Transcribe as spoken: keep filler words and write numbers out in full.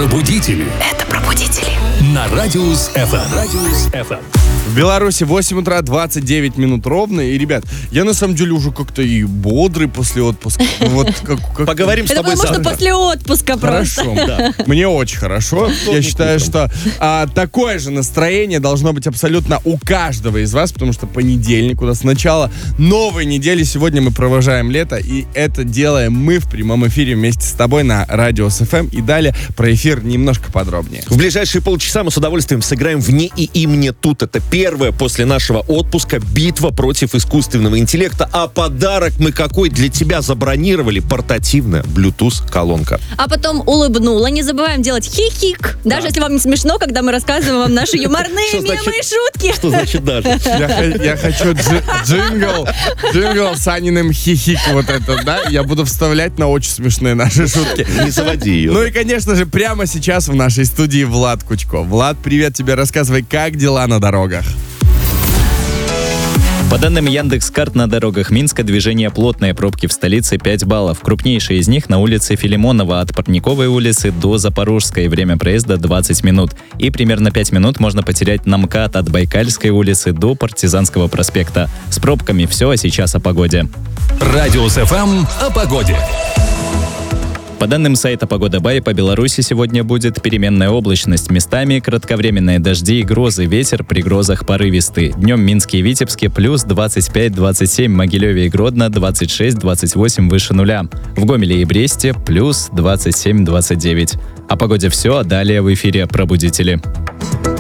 Пробудители. Это пробудители. На Радиус эф эм. Радиус эф эм. В Беларуси восемь утра, двадцать девять минут ровно. И, ребят, я на самом деле уже как-то и бодрый после отпуска. Вот как, как... Поговорим с Это тобой потому что завтра. после отпуска просто. Хорошо, да. Мне очень хорошо. Я считаю, что а, такое же настроение должно быть абсолютно у каждого из вас, потому что понедельник у нас начало новой недели. Сегодня мы провожаем лето, и это делаем мы в прямом эфире вместе с тобой на Радиус эф эм. И далее про эфир немножко подробнее. В ближайшие полчаса мы с удовольствием сыграем в «Не и и мне тут». Это первая после нашего отпуска битва против искусственного интеллекта. А подарок мы какой для тебя забронировали? Портативная Bluetooth-колонка. А потом улыбнула. Не забываем делать хихик. Даже если вам не смешно, когда мы рассказываем вам наши юморные Что мемы значит- и шутки. Что значит даже? Я, х- я хочу джи- джингл, джингл с Аниным хихик вот это, да? Я буду вставлять на очень смешные наши шутки. Не заводи ее. Ну и, конечно же, прямо сейчас в нашей студии Влад Кучко. Влад, привет тебе, рассказывай, как дела на дорогах? По данным Яндекс.Карт, на дорогах Минска движение плотное, пробки в столице пять баллов. Крупнейшие из них на улице Филимонова от Парниковой улицы до Запорожской. Время проезда двадцать минут. И примерно пять минут можно потерять на МКАД от Байкальской улицы до Партизанского проспекта. С пробками все, а сейчас о погоде. Радиус эф эм о погоде. По данным сайта Погода Бай, по Беларуси сегодня будет переменная облачность. Местами кратковременные дожди и грозы. Ветер при грозах порывистый. Днем Минске и Витебске плюс двадцать пять двадцать семь, Могилеве и Гродно двадцать шесть двадцать восемь выше нуля. В Гомеле и Бресте плюс двадцать семь двадцать девять. О погоде все, а далее в эфире «Пробудители».